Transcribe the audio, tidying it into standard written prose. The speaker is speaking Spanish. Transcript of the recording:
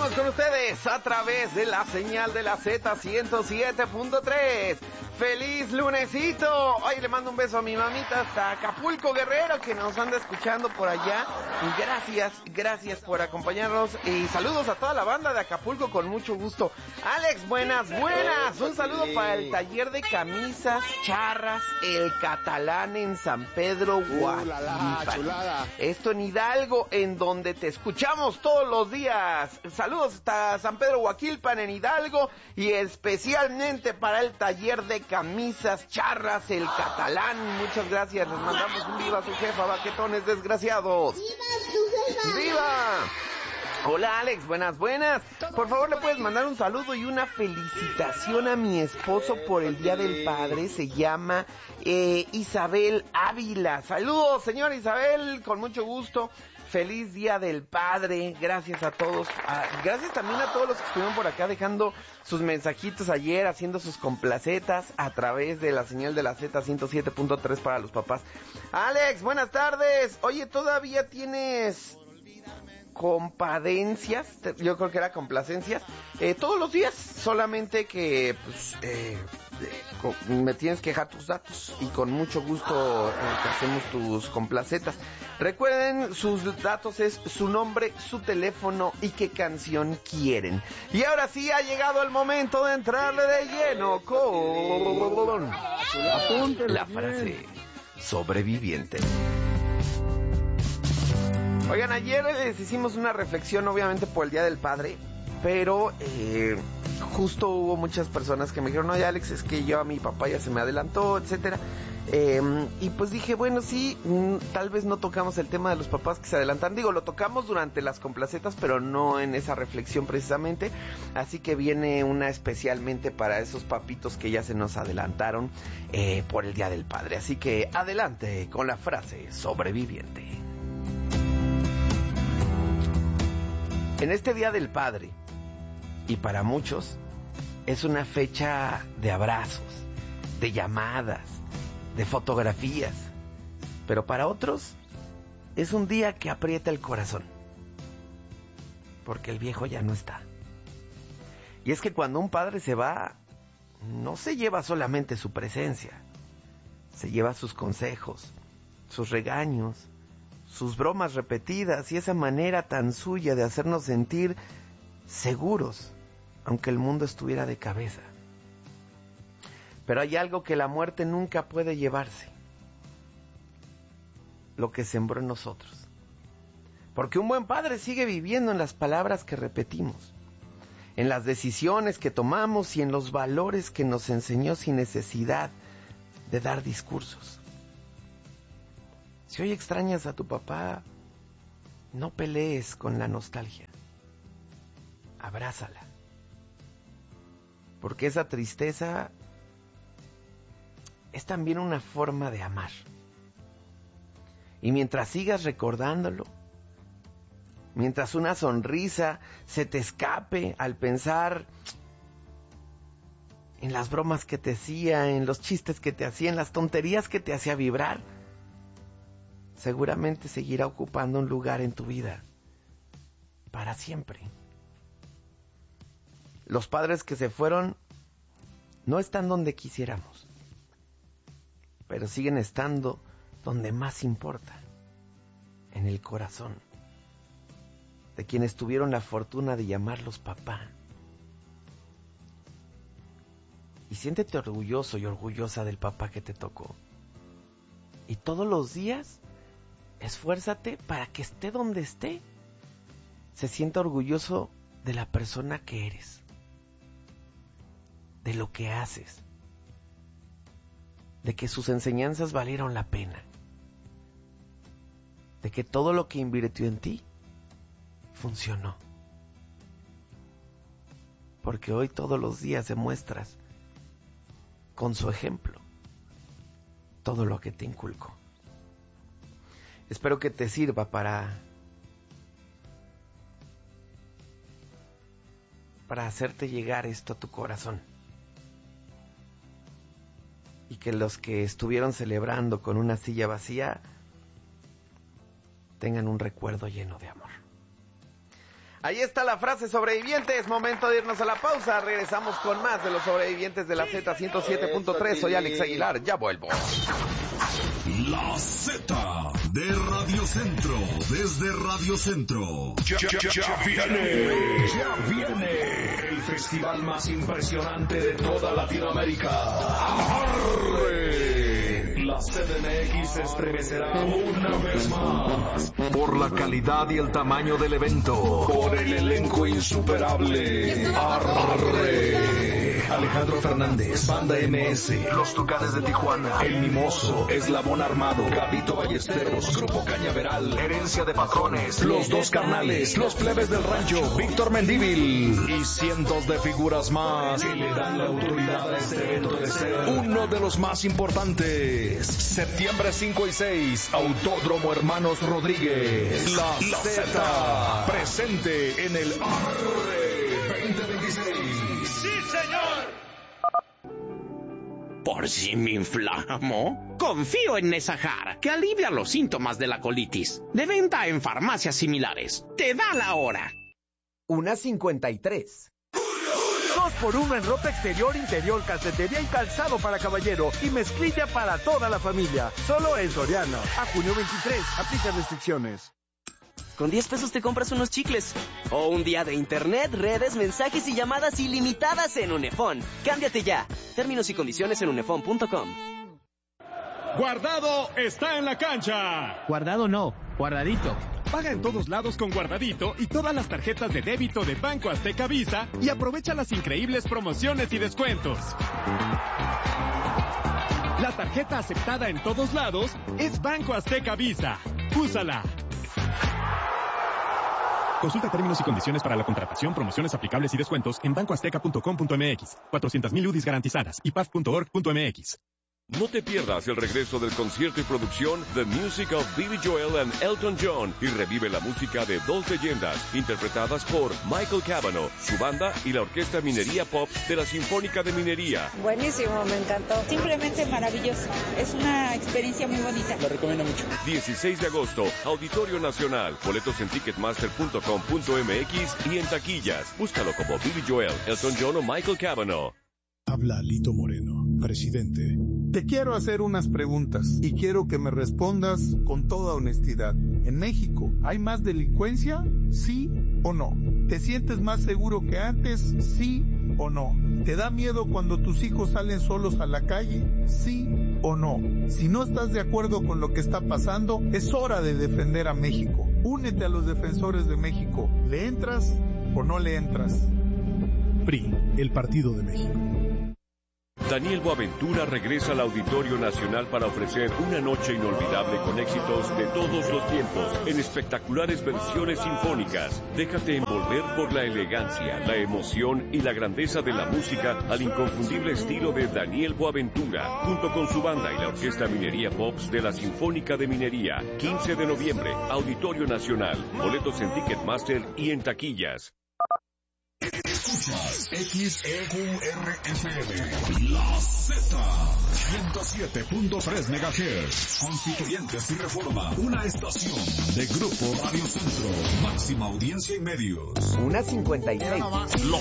Seguimos con ustedes a través de la señal de la Z107.3. ¡Feliz lunesito! Hoy le mando un beso a mi mamita hasta Acapulco, Guerrero, que nos anda escuchando por allá. Y gracias por acompañarnos. Y saludos a toda la banda de Acapulco con mucho gusto. Alex, buenas. Un saludo para el taller de camisas charras El Catalán en San Pedro, Guaquilpan. Esto en Hidalgo, en donde te escuchamos todos los días. Saludos hasta San Pedro, Guaquilpan, en Hidalgo. Y especialmente para el taller de camisas charras El Catalán. Muchas gracias, les mandamos un viva a su jefa, baquetones desgraciados. ¡Viva! Hola Alex, buenas. Por favor, le puedes mandar un saludo y una felicitación a mi esposo por el Día del Padre. Se llama Isabel Ávila. Saludos, señora Isabel, con mucho gusto. Feliz Día del Padre. Gracias a todos. Gracias también a todos los que estuvieron por acá dejando sus mensajitos ayer, haciendo sus complacetas a través de la señal de la Z107.3 para los papás. Alex, buenas tardes. Oye, ¿todavía tienes compadencias? Yo creo que era complacencias. Todos los días, solamente que pues, me tienes que dejar tus datos y con mucho gusto te hacemos tus complacetas. Recuerden, sus datos es su nombre, su teléfono y qué canción quieren. Y ahora sí ha llegado el momento de entrarle de lleno con la frase sobreviviente. Oigan, ayer les hicimos una reflexión, obviamente por el Día del Padre, pero justo hubo muchas personas que me dijeron, oye Alex, es que yo a mi papá ya se me adelantó, etcétera. Y pues dije, bueno, sí, tal vez no tocamos el tema de los papás que se adelantan. Digo, lo tocamos durante las complacetas, pero no en esa reflexión precisamente. Así que viene una especialmente para esos papitos que ya se nos adelantaron por el Día del Padre. Así que adelante con la frase sobreviviente. En este Día del Padre, y para muchos, es una fecha de abrazos, de llamadas, de fotografías, pero para otros es un día que aprieta el corazón, porque el viejo ya no está. Y es que cuando un padre se va, no se lleva solamente su presencia, se lleva sus consejos, sus regaños, sus bromas repetidas y esa manera tan suya de hacernos sentir seguros, aunque el mundo estuviera de cabeza. Pero hay algo que la muerte nunca puede llevarse: lo que sembró en nosotros. Porque un buen padre sigue viviendo en las palabras que repetimos, en las decisiones que tomamos y en los valores que nos enseñó sin necesidad de dar discursos. Si hoy extrañas a tu papá, no pelees con la nostalgia. Abrázala. Porque esa tristeza es también una forma de amar. Y mientras sigas recordándolo, mientras una sonrisa se te escape al pensar en las bromas que te hacía, en los chistes que te hacía, en las tonterías que te hacía vibrar, seguramente seguirá ocupando un lugar en tu vida para siempre. Los padres que se fueron no están donde quisiéramos, pero siguen estando donde más importa, en el corazón de quienes tuvieron la fortuna de llamarlos papá. Y siéntete orgulloso y orgullosa del papá que te tocó. Y todos los días esfuérzate para que esté donde esté, se sienta orgulloso de la persona que eres, de lo que haces, de que sus enseñanzas valieron la pena, de que todo lo que invirtió en ti funcionó. Porque hoy todos los días demuestras con su ejemplo todo lo que te inculcó. Espero que te sirva para hacerte llegar esto a tu corazón. Y que los que estuvieron celebrando con una silla vacía tengan un recuerdo lleno de amor. Ahí está la frase sobreviviente. Es momento de irnos a la pausa. Regresamos con más de los sobrevivientes de la Z107.3. Soy Alex Aguilar. Ya vuelvo. La Z de Radio Centro. Desde Radio Centro. Ya viene el festival más impresionante de toda Latinoamérica. ¡Arre! La CDMX se estremecerá una vez más por la calidad y el tamaño del evento, por el elenco insuperable. ¡Arre! Alejandro Fernández, Banda MS, Los Tucanes de Tijuana, El Mimoso, Eslabón Armado, Gabito Ballesteros, Grupo Cañaveral, Herencia de Patrones, Los Dos Carnales, Los Plebes del Rancho, Víctor Mendívil y cientos de figuras más que le dan la autoridad a este evento de ser uno de los más importantes. Septiembre 5 y 6, Autódromo Hermanos Rodríguez. La Z presente en el Arre 2026. ¡Sí, señor! ¿Por si me inflamo? Confío en Nesajar, que alivia los síntomas de la colitis. De venta en farmacias similares. Te da la hora. 1:53. 2x1 en ropa exterior, interior, calcetería y calzado para caballero y mezclilla para toda la familia. Solo en Soriana. A junio 23. Aplica restricciones. Con 10 pesos te compras unos chicles. O un día de internet, redes, mensajes y llamadas ilimitadas en Unefón. Cámbiate ya. Términos y condiciones en unefón.com. Guardado está en la cancha. Guardado no, guardadito. Paga en todos lados con Guardadito y todas las tarjetas de débito de Banco Azteca Visa y aprovecha las increíbles promociones y descuentos. La tarjeta aceptada en todos lados es Banco Azteca Visa. Úsala. Consulta términos y condiciones para la contratación, promociones aplicables y descuentos en bancoazteca.com.mx. 400,000 UDIs garantizadas y paf.org.mx. No te pierdas el regreso del concierto y producción The Music of Billy Joel and Elton John y revive la música de dos leyendas interpretadas por Michael Cavanaugh, su banda y la Orquesta Minería Pop de la Sinfónica de Minería. Buenísimo, me encantó. Simplemente maravilloso. Es una experiencia muy bonita. Lo recomiendo mucho. 16 de agosto, Auditorio Nacional. Boletos en ticketmaster.com.mx y en taquillas. Búscalo como Billy Joel, Elton John o Michael Cavanaugh. Habla Lito Moreno, presidente. Te quiero hacer unas preguntas y quiero que me respondas con toda honestidad. ¿En México hay más delincuencia? ¿Sí o no? ¿Te sientes más seguro que antes? ¿Sí o no? ¿Te da miedo cuando tus hijos salen solos a la calle? ¿Sí o no? Si no estás de acuerdo con lo que está pasando, es hora de defender a México. Únete a los defensores de México. ¿Le entras o no le entras? PRI, el Partido de México. Daniel Boaventura regresa al Auditorio Nacional para ofrecer una noche inolvidable con éxitos de todos los tiempos, en espectaculares versiones sinfónicas. Déjate envolver por la elegancia, la emoción y la grandeza de la música al inconfundible estilo de Daniel Boaventura, junto con su banda y la Orquesta Minería Pops de la Sinfónica de Minería. 15 de noviembre, Auditorio Nacional. Boletos en Ticketmaster y en taquillas. Escuchas XEQRFM, La Z, 107.3 MHz, Constituyentes y Reforma, una estación de Grupo Radio Centro, máxima audiencia y medios. 1:56.